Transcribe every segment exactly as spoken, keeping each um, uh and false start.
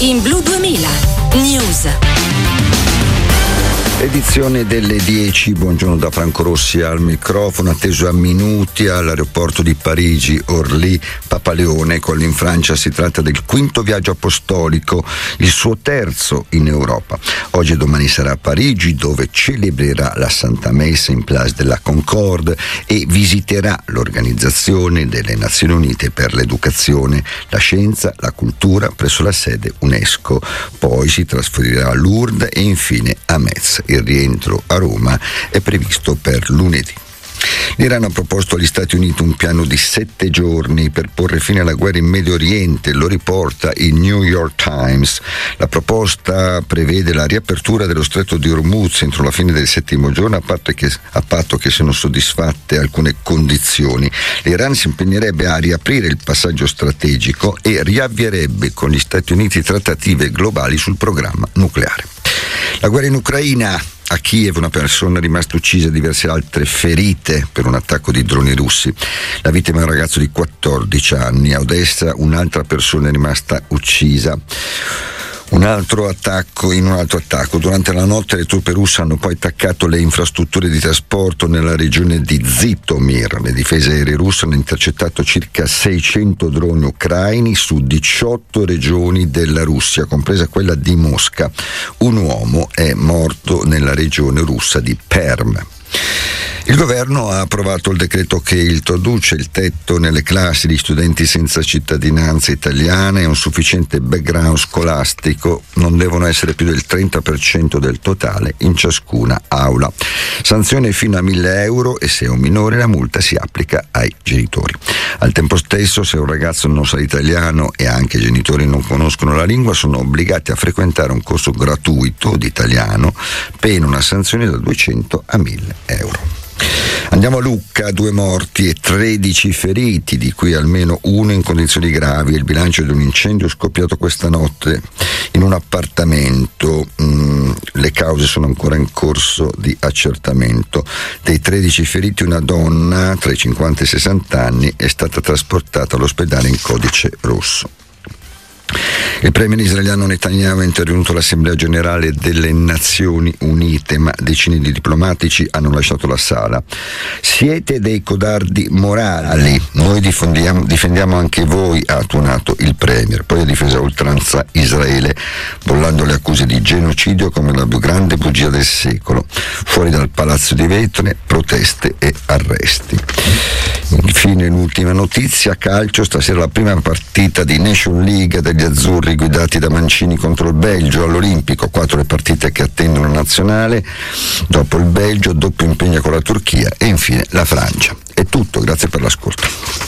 In Blu duemila News. Edizione delle dieci, buongiorno da Franco Rossi al microfono, atteso a minuti all'aeroporto di Parigi Orly Papaleone. Con in Francia si tratta del quinto viaggio apostolico, il suo terzo in Europa. Oggi e domani sarà a Parigi, dove celebrerà la Santa Messa in Place de la Concorde e visiterà l'Organizzazione delle Nazioni Unite per l'Educazione, la Scienza, la Cultura presso la sede UNESCO. Poi si trasferirà a Lourdes e infine a Metz. Il rientro a Roma è previsto per lunedì. L'Iran ha proposto agli Stati Uniti un piano di sette giorni per porre fine alla guerra in Medio Oriente, lo riporta il New York Times. La proposta prevede la riapertura dello stretto di Hormuz entro la fine del settimo giorno, a patto che, a patto che siano soddisfatte alcune condizioni. L'Iran si impegnerebbe a riaprire il passaggio strategico e riavvierebbe con gli Stati Uniti trattative globali sul programma nucleare. La guerra in Ucraina. A Kiev una persona è rimasta uccisa e diverse altre ferite per un attacco di droni russi. La vittima è un ragazzo di quattordici anni. A Odessa un'altra persona è rimasta uccisa. Un altro attacco in un altro attacco. Durante la notte le truppe russe hanno poi attaccato le infrastrutture di trasporto nella regione di Zitomir. Le difese aeree russe hanno intercettato circa seicento droni ucraini su diciotto regioni della Russia, compresa quella di Mosca. Un uomo è morto nella regione russa di Perm. Il governo ha approvato il decreto che introduce il tetto nelle classi di studenti senza cittadinanza italiana e un sufficiente background scolastico. Non devono essere più del trenta per cento del totale in ciascuna aula. Sanzione fino a mille euro e se è un minore la multa si applica ai genitori. Al tempo stesso, se un ragazzo non sa italiano e anche i genitori non conoscono la lingua, sono obbligati a frequentare un corso gratuito di italiano, pena una sanzione da duecento a mille euro. Andiamo a Lucca, due morti e tredici feriti, di cui almeno uno in condizioni gravi. Il bilancio di un incendio scoppiato questa notte in un appartamento. Mm, le cause sono ancora in corso di accertamento. Dei tredici feriti, una donna tra i cinquanta e i sessanta anni è stata trasportata all'ospedale in codice rosso. Il premier israeliano Netanyahu è intervenuto all'Assemblea Generale delle Nazioni Unite, ma decine di diplomatici hanno lasciato la sala. Siete dei codardi morali, noi difendiamo, difendiamo anche voi, ha tuonato il premier. Poi ha difeso a oltranza Israele, bollando le accuse di genocidio come la più grande bugia del secolo. Fuori dal palazzo di vetro, proteste e arresti. Infine l'ultima notizia, calcio, stasera la prima partita di Nation League degli azzurri guidati da Mancini contro il Belgio all'Olimpico. Quattro le partite che attendono la nazionale, dopo il Belgio doppio impegno con la Turchia e infine la Francia. È tutto, grazie per l'ascolto.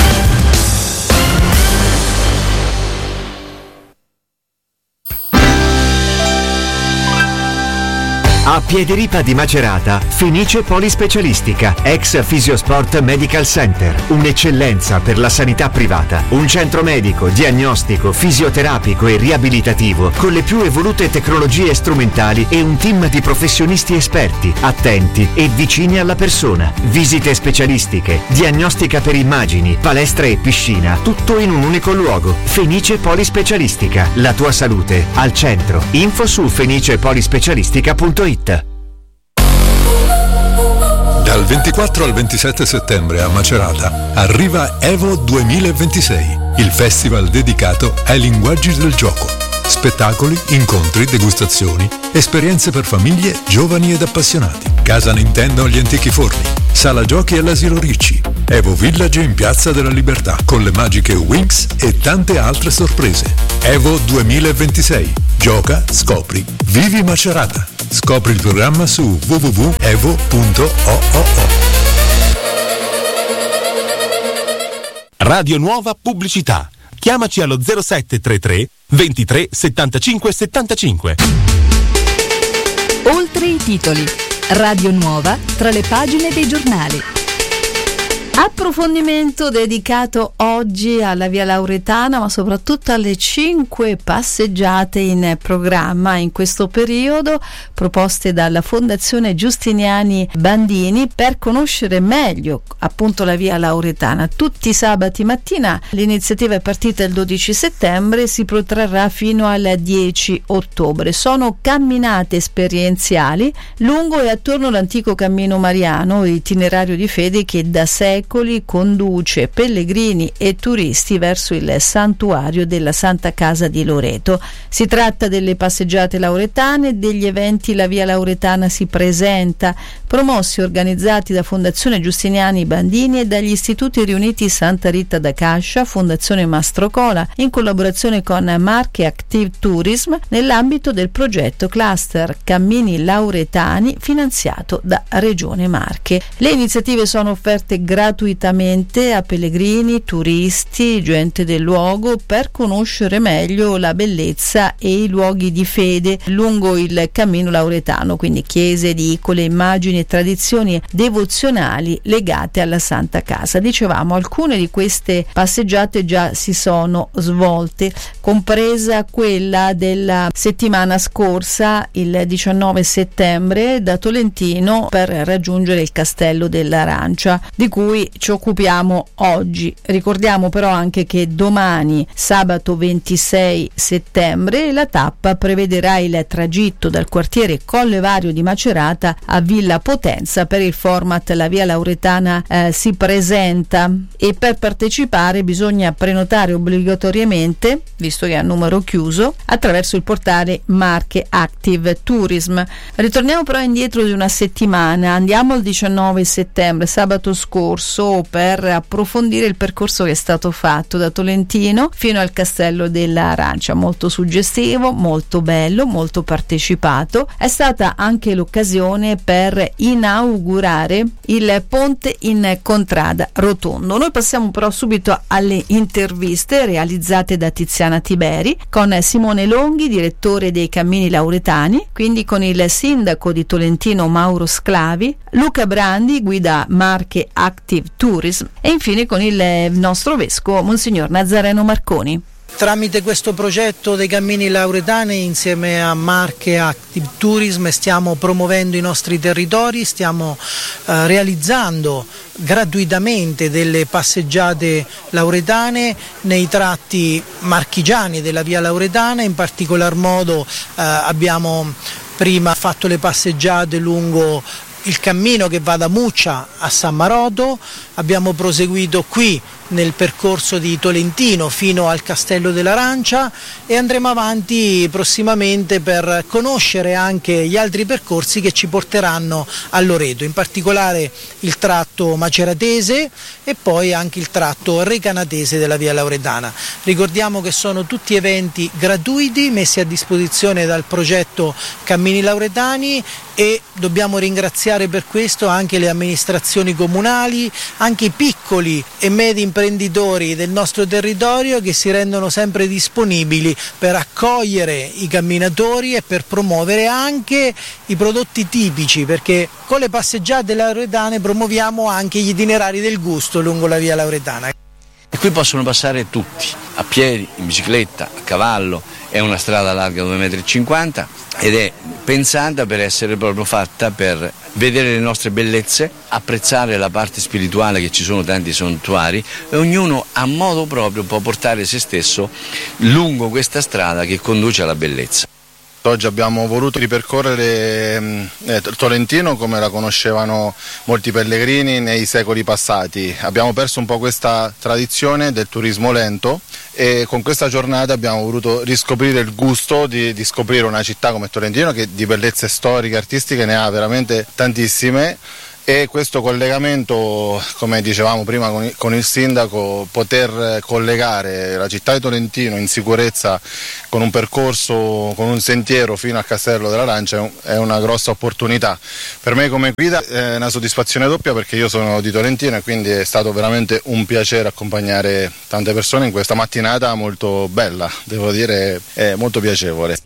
A Piediripa di Macerata, Fenice Polispecialistica, ex Fisiosport Medical Center, un'eccellenza per la sanità privata, un centro medico, diagnostico, fisioterapico e riabilitativo con le più evolute tecnologie strumentali e un team di professionisti esperti, attenti e vicini alla persona. Visite specialistiche, diagnostica per immagini, palestra e piscina, tutto in un unico luogo. Fenice Polispecialistica, la tua salute al centro. Info su fenice polispecialistica punto it. Dal ventiquattro al ventisette settembre a Macerata arriva Evo duemilaventisei, il festival dedicato ai linguaggi del gioco. Spettacoli, incontri, degustazioni, esperienze per famiglie, giovani ed appassionati. Casa Nintendo agli Antichi Forni, Sala Giochi all'Asilo Ricci, Evo Village in Piazza della Libertà con le magiche Winx e tante altre sorprese. Evo duemilaventisei. Gioca, scopri, vivi Macerata. Scopri il programma su w w w punto evo punto o o. Radio Nuova Pubblicità. Chiamaci allo zero sette tre tre ventitré settantacinque settantacinque. Oltre i titoli. Radio Nuova tra le pagine dei giornali. Approfondimento dedicato oggi alla Via Lauretana, ma soprattutto alle cinque passeggiate in programma in questo periodo, proposte dalla Fondazione Giustiniani Bandini per conoscere meglio appunto la Via Lauretana. Tutti i sabati mattina, l'iniziativa è partita il dodici settembre e si protrarrà fino al dieci ottobre. Sono camminate esperienziali lungo e attorno all'antico cammino mariano, itinerario di fede che da secoli conduce pellegrini e turisti verso il santuario della Santa Casa di Loreto. Si tratta delle passeggiate lauretane e degli eventi La Via Lauretana si presenta, promossi e organizzati da Fondazione Giustiniani Bandini e dagli Istituti Riuniti Santa Rita da Cascia, Fondazione Mastrocola, in collaborazione con Marche Active Tourism nell'ambito del progetto Cluster Cammini Lauretani finanziato da Regione Marche. Le iniziative sono offerte gratuitamente gratuitamente a pellegrini, turisti, gente del luogo per conoscere meglio la bellezza e i luoghi di fede lungo il cammino lauretano, quindi chiese, edicole, immagini e tradizioni devozionali legate alla Santa Casa. Dicevamo, alcune di queste passeggiate già si sono svolte, compresa quella della settimana scorsa, il diciannove settembre, da Tolentino per raggiungere il Castello dell'Arancia, di cui ci occupiamo oggi. Ricordiamo però anche che domani, sabato ventisei settembre, la tappa prevederà il tragitto dal quartiere Colle Vario di Macerata a Villa Potenza. Per il format La Via Lauretana eh, si presenta, e per partecipare bisogna prenotare obbligatoriamente, visto che è a numero chiuso, attraverso il portale Marche Active Tourism. Ritorniamo però indietro di una settimana, andiamo al diciannove settembre, sabato scorso, per approfondire il percorso che è stato fatto da Tolentino fino al Castello dell'Arancia. Molto suggestivo, molto bello, molto partecipato. È stata anche l'occasione per inaugurare il ponte in Contrada Rotondo. Noi passiamo però subito alle interviste realizzate da Tiziana Tiberi con Simone Longhi, direttore dei Cammini Lauretani, quindi con il sindaco di Tolentino Mauro Sclavi, Luca Brandi, guida Marche Active Tourism, e infine con il nostro vescovo Monsignor Nazareno Marconi. Tramite questo progetto dei Cammini Lauretani, insieme a Marche Active Tourism, stiamo promuovendo i nostri territori, stiamo eh, realizzando gratuitamente delle passeggiate lauretane nei tratti marchigiani della Via Lauretana. In particolar modo eh, abbiamo prima fatto le passeggiate lungo il cammino che va da Muccia a San Maroto, abbiamo proseguito qui nel percorso di Tolentino fino al Castello dell'Arancia e andremo avanti prossimamente per conoscere anche gli altri percorsi che ci porteranno a Loreto, in particolare il tratto maceratese e poi anche il tratto recanatese della Via Lauretana. Ricordiamo che sono tutti eventi gratuiti messi a disposizione dal progetto Cammini Lauretani e dobbiamo ringraziare per questo anche le amministrazioni comunali, anche i piccoli e medi imprenditori del nostro territorio che si rendono sempre disponibili per accogliere i camminatori e per promuovere anche i prodotti tipici, perché con le passeggiate lauretane promuoviamo anche gli itinerari del gusto lungo la Via Lauretana. E qui possono passare tutti, a piedi, in bicicletta, a cavallo, è una strada larga due virgola cinquanta metri ed è pensata per essere proprio fatta per vedere le nostre bellezze, apprezzare la parte spirituale, che ci sono tanti santuari, e ognuno a modo proprio può portare se stesso lungo questa strada che conduce alla bellezza. Oggi abbiamo voluto ripercorrere eh, Tolentino come la conoscevano molti pellegrini nei secoli passati. Abbiamo perso un po' questa tradizione del turismo lento e con questa giornata abbiamo voluto riscoprire il gusto di, di scoprire una città come Tolentino, che di bellezze storiche, artistiche ne ha veramente tantissime. E questo collegamento, come dicevamo prima con il, con il sindaco, poter collegare la città di Tolentino in sicurezza con un percorso, con un sentiero fino al Castello dell'Arancia è una grossa opportunità. Per me come guida è una soddisfazione doppia, perché io sono di Tolentino e quindi è stato veramente un piacere accompagnare tante persone in questa mattinata molto bella, devo dire, è molto piacevole.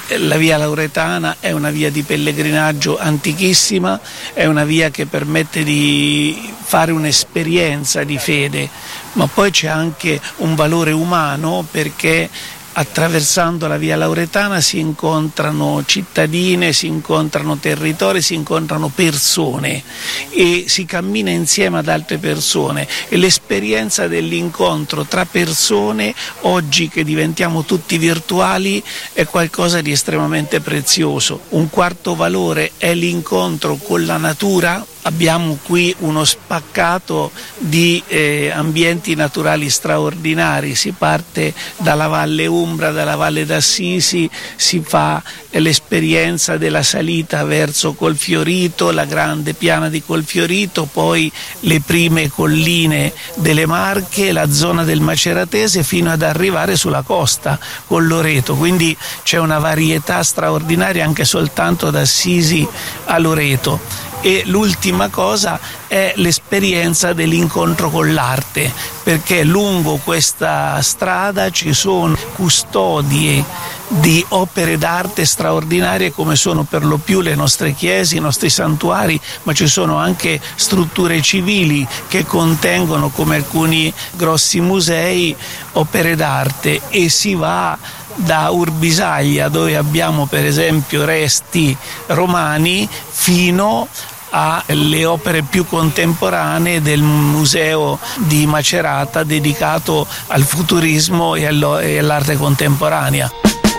la via Lauretana è una via di pellegrinaggio antichissima, è una via che permette di fare un'esperienza di fede, ma poi c'è anche un valore umano, perché attraversando la via Lauretana si incontrano cittadine, si incontrano territori, si incontrano persone e si cammina insieme ad altre persone, e l'esperienza dell'incontro tra persone, oggi che diventiamo tutti virtuali, è qualcosa di estremamente prezioso. Un quarto valore è l'incontro con la natura. Abbiamo qui uno spaccato di eh, ambienti naturali straordinari, si parte dalla Valle Umbra, dalla Valle d'Assisi, si fa eh, l'esperienza della salita verso Colfiorito, la grande piana di Colfiorito, poi le prime colline delle Marche, la zona del Maceratese, fino ad arrivare sulla costa con Loreto, quindi c'è una varietà straordinaria anche soltanto da Assisi a Loreto. E l'ultima cosa è l'esperienza dell'incontro con l'arte, perché lungo questa strada ci sono custodie di opere d'arte straordinarie, come sono per lo più le nostre chiese, i nostri santuari, ma ci sono anche strutture civili che contengono, come alcuni grossi musei, opere d'arte, e si va da Urbisaglia, dove abbiamo per esempio resti romani, fino alle opere più contemporanee del museo di Macerata dedicato al futurismo e all'arte contemporanea.